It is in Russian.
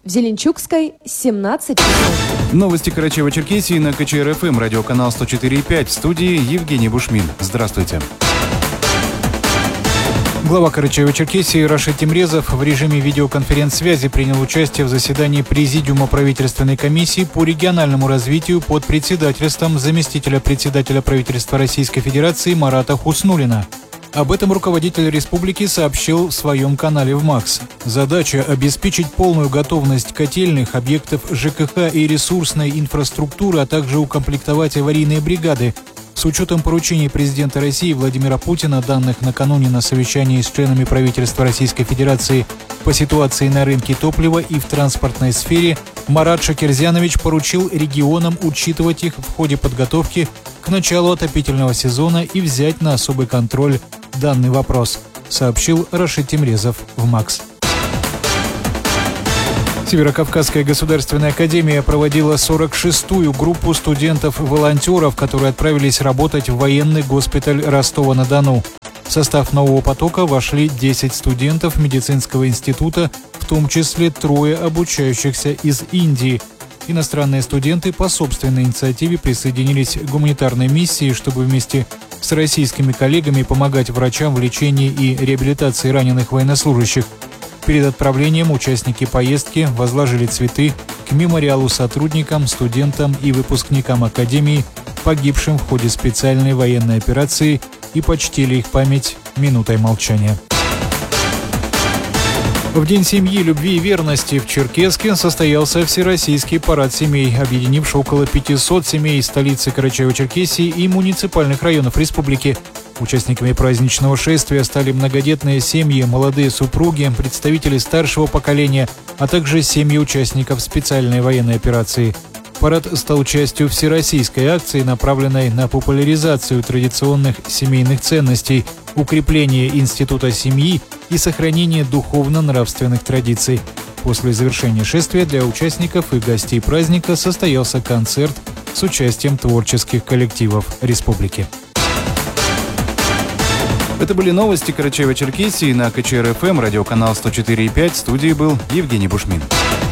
В Зеленчукской 17 часов. Новости Карачаево-Черкесии на КЧР-ФМ, радиоканал 104,5. В студии Евгений Бушмин. Здравствуйте. Глава Карачаево-Черкесии Рашид Темрезов в режиме видеоконференц-связи принял участие в заседании Президиума правительственной комиссии по региональному развитию под председательством заместителя председателя правительства Российской Федерации Марата Хуснуллина. Об этом руководитель республики сообщил в своем канале в МАКС. Задача – обеспечить полную готовность котельных, объектов ЖКХ и ресурсной инфраструктуры, а также укомплектовать аварийные бригады. С учетом поручений президента России Владимира Путина, данных накануне на совещании с членами правительства Российской Федерации по ситуации на рынке топлива и в транспортной сфере, Марат Шакирзянович поручил регионам учитывать их в ходе подготовки к началу отопительного сезона и взять на особый контроль данный вопрос, сообщил Рашид Темрезов в МАКС. Северокавказская государственная академия проводила 46-ю группу студентов-волонтеров, которые отправились работать в военный госпиталь Ростова-на-Дону. В состав нового потока вошли 10 студентов медицинского института, в том числе 3 обучающихся из Индии. Иностранные студенты по собственной инициативе присоединились к гуманитарной миссии, чтобы вместе с российскими коллегами помогать врачам в лечении и реабилитации раненых военнослужащих. Перед отправлением участники поездки возложили цветы к мемориалу сотрудникам, студентам и выпускникам Академии, погибшим в ходе специальной военной операции, и почтили их память минутой молчания. В День семьи, любви и верности в Черкесске состоялся Всероссийский парад семей, объединивший около 500 семей из столицы Карачаево-Черкесии и муниципальных районов республики. Участниками праздничного шествия стали многодетные семьи, молодые супруги, представители старшего поколения, а также семьи участников специальной военной операции. Парад стал частью всероссийской акции, направленной на популяризацию традиционных семейных ценностей, укрепление института семьи и сохранение духовно-нравственных традиций. После завершения шествия для участников и гостей праздника состоялся концерт с участием творческих коллективов республики. Это были новости Карачаево-Черкесии на КЧР-ФМ, радиоканал 104,5. В студии был Евгений Бушмин.